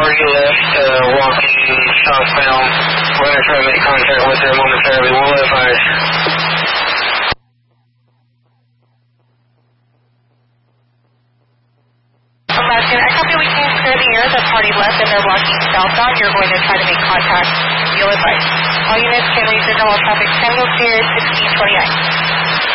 party left, walking southbound. We're going to try to make contact with her momentarily. We'll advise. Alaska, I copy we can clear the air. The party left and they're walking southbound. You're going to try to make contact. You'll advise. All units can leave signal while traffic single clear 1629.